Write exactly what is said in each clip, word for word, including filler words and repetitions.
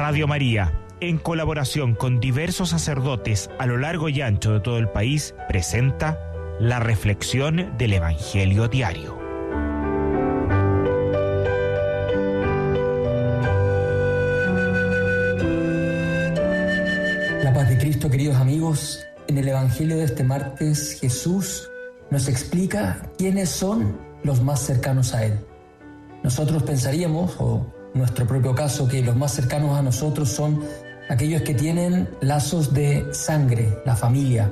Radio María, en colaboración con diversos sacerdotes a lo largo y ancho de todo el país, presenta la reflexión del Evangelio diario. La paz de Cristo, queridos amigos. En el Evangelio de este martes, Jesús nos explica quiénes son los más cercanos a Él. Nosotros pensaríamos, o en nuestro propio caso, que los más cercanos a nosotros son aquellos que tienen lazos de sangre, la familia.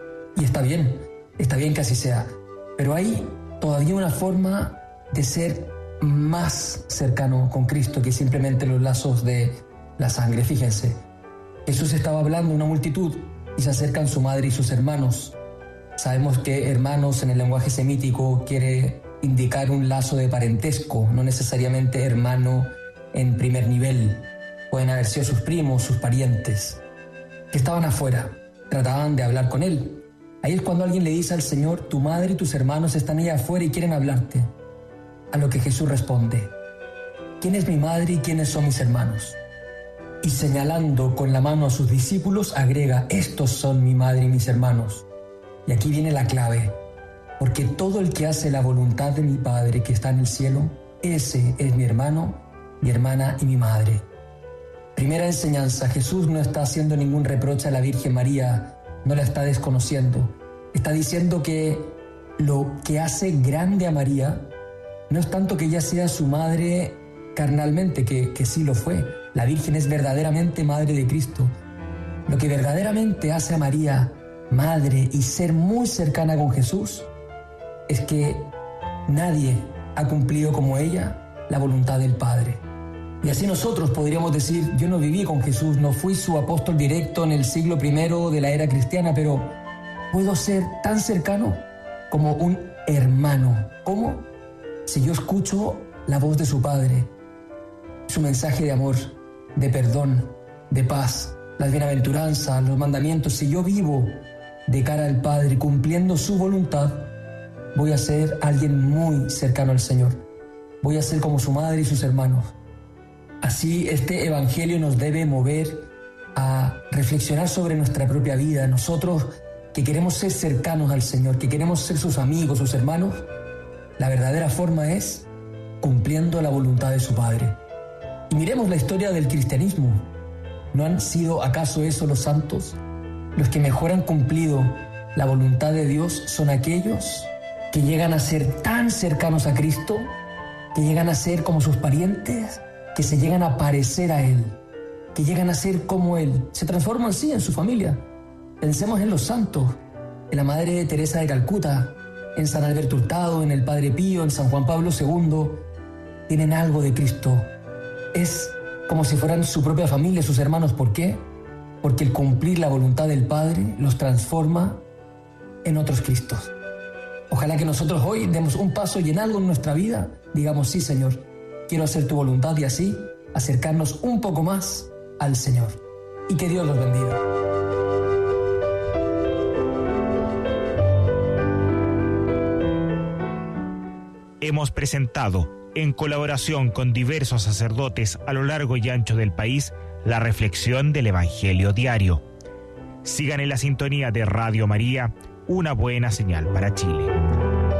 Y está bien, está bien que así sea. Pero hay todavía una forma de ser más cercano con Cristo que simplemente los lazos de la sangre. Fíjense, Jesús estaba hablando a una multitud y se acercan su madre y sus hermanos. Sabemos que hermanos en el lenguaje semítico quiere indicar un lazo de parentesco, no necesariamente hermano en primer nivel. Pueden haber sido sus primos, sus parientes, que estaban afuera, trataban de hablar con él. Ahí es cuando alguien le dice al Señor: tu madre y tus hermanos están allá afuera y quieren hablarte. A lo que Jesús responde: ¿quién es mi madre y quiénes son mis hermanos? Y señalando con la mano a sus discípulos, agrega: estos son mi madre y mis hermanos. Y aquí viene la clave: porque todo el que hace la voluntad de mi Padre que está en el cielo, ese es mi hermano, mi hermana y mi madre. Primera enseñanza: Jesús no está haciendo ningún reproche a la Virgen María, no la está desconociendo. Está diciendo que lo que hace grande a María no es tanto que ella sea su madre carnalmente, que, que sí lo fue. La Virgen es verdaderamente madre de Cristo. Lo que verdaderamente hace a María madre y ser muy cercana con Jesús es que nadie ha cumplido como ella la voluntad del Padre. Y así nosotros podríamos decir: yo no viví con Jesús, no fui su apóstol directo en el siglo primero de la era cristiana, pero puedo ser tan cercano como un hermano. ¿Cómo? Si yo escucho la voz de su Padre, su mensaje de amor, de perdón, de paz, las bienaventuranzas, los mandamientos. Si yo vivo de cara al Padre cumpliendo su voluntad, voy a ser alguien muy cercano al Señor. Voy a ser como su madre y sus hermanos. Así este Evangelio nos debe mover a reflexionar sobre nuestra propia vida. Nosotros que queremos ser cercanos al Señor, que queremos ser sus amigos, sus hermanos, la verdadera forma es cumpliendo la voluntad de su Padre. Y miremos la historia del cristianismo. ¿No han sido acaso esos los santos? Los que mejor han cumplido la voluntad de Dios son aquellos que llegan a ser tan cercanos a Cristo, que llegan a ser como sus parientes, que se llegan a parecer a Él, que llegan a ser como Él. Se transforman, sí, en su familia. Pensemos en los santos, en la Madre Teresa de Calcuta, en San Alberto Hurtado, en el Padre Pío, en San Juan Pablo segundo. Tienen algo de Cristo. Es como si fueran su propia familia, sus hermanos. ¿Por qué? Porque el cumplir la voluntad del Padre los transforma en otros Cristos. Ojalá que nosotros hoy demos un paso y en algo en nuestra vida digamos: sí, Señor, quiero hacer tu voluntad, y así acercarnos un poco más al Señor. Y que Dios los bendiga. Hemos presentado, en colaboración con diversos sacerdotes a lo largo y ancho del país, la reflexión del Evangelio diario. Sigan en la sintonía de Radio María, una buena señal para Chile.